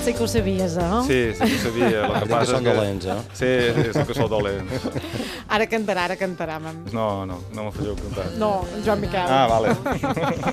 Sí que ho sabies, eh? Sí que ho sabia. Dic que són dolents, eh? Sí, és que sou dolents. Ara cantarà, mam. No me faceu cantar. No, en Joan Miquel. Ah, vale.